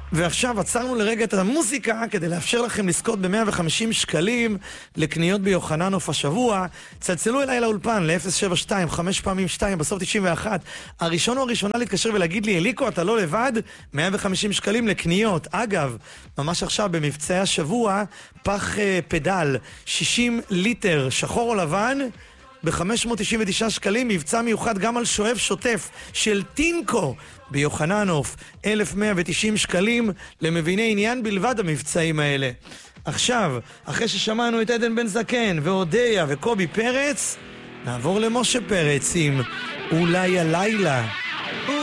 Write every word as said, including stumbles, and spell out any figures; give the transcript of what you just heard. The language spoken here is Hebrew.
ועכשיו עצרנו לרגע את המוזיקה כדי לאפשר לכם לזכות ב-מאה וחמישים שקלים לקניות ביוחננוף השבוע. צלצלו אליי לאולפן ל-אפס שבע שתיים חמש פעמים שתיים בסוף תשעים ואחת. הראשון או הראשונה להתקשר ולהגיד לי, אליקו, אתה לא לבד? מאה וחמישים שקלים לקניות. אגב, ממש עכשיו במבצעי השבוע, פח uh, פדל שישים ליטר שחור או לבן ב-חמש מאות תשעים ותשעה שקלים, מבצע מיוחד גם על שואב שוטף של טינקו ביוחננוף, אלף מאה ותשעים שקלים, למביני עניין בלבד המבצעים האלה. עכשיו, אחרי ששמענו את עדן בן זקן והודיה וקובי פרץ, נעבור למשה פרץ עם אולי הלילה.